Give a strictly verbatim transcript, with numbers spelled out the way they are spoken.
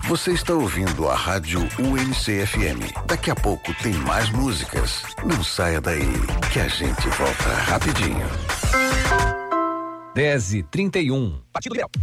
Você está ouvindo a Rádio U N C F M. Daqui a pouco tem mais músicas. Não saia daí, que a gente volta rapidinho. dez e trinta e um. Partido Liberal.